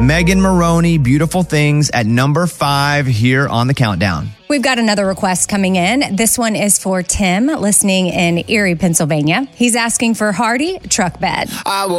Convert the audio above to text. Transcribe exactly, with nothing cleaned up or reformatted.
Megan Maroney, Beautiful Things at number five here on the countdown. We've got another request coming in. This one is for Tim, listening in Erie, Pennsylvania. He's asking for Hardy, Truck Bed. I will